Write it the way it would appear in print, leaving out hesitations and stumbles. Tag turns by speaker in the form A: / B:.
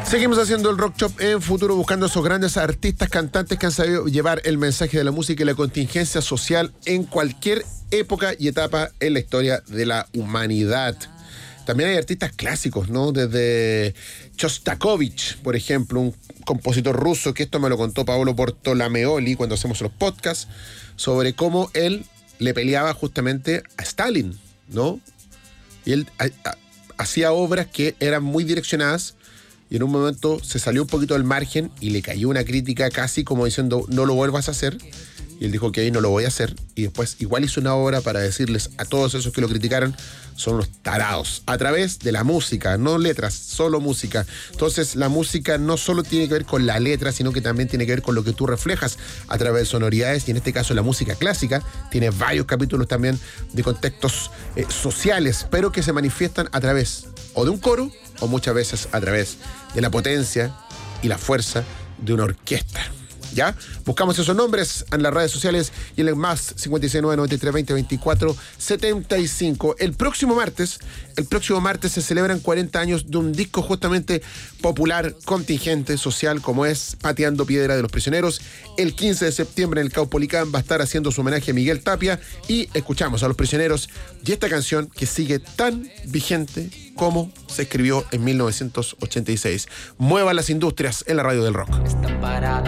A: Seguimos haciendo el Rock Shop en Futuro, buscando a esos grandes artistas, cantantes que han sabido llevar el mensaje de la música y la contingencia social en cualquier época y etapa en la historia de la humanidad. También hay artistas clásicos, ¿no? Desde Shostakovich, por ejemplo, un compositor ruso, que esto me lo contó Paolo Bortolameoli cuando hacemos los podcasts, sobre cómo él le peleaba justamente a Stalin, ¿no? Y él hacía obras que eran muy direccionadas y en un momento se salió un poquito del margen y le cayó una crítica casi como diciendo no lo vuelvas a hacer. Y él dijo que ahí no lo voy a hacer. Y después igual hizo una obra para decirles a todos esos que lo criticaron, son unos tarados. A través de la música, no letras, solo música. Entonces la música no solo tiene que ver con la letra, sino que también tiene que ver con lo que tú reflejas a través de sonoridades. Y en este caso la música clásica tiene varios capítulos también de contextos sociales, pero que se manifiestan a través o de un coro o muchas veces a través de la potencia y la fuerza de una orquesta. ¿Ya? Buscamos esos nombres en las redes sociales y en el más 569 93 20 24 75. El próximo martes se celebran 40 años de un disco justamente popular, contingente, social, como es Pateando Piedra de los Prisioneros. El 15 de septiembre en el Caupolicán va a estar haciendo su homenaje a Miguel Tapia y escuchamos a los Prisioneros y esta canción que sigue tan vigente como se escribió en 1986. Muevan las industrias en la radio del rock.
B: Está parada